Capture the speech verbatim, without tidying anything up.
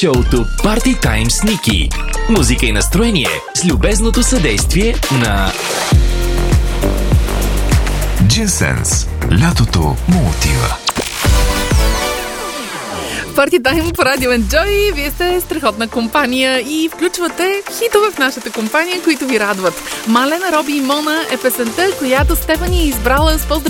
Шоуто Party Time с Ники. Музика и настроение с любезното съдействие на Джинсенс. Лятото му отива. Party Time по Радио Enjoy. Вие сте страхотна компания и включвате хитове в нашата компания, които ви радват. Малена, Роби и Мона е песента, която Стефани е избрала с поздрав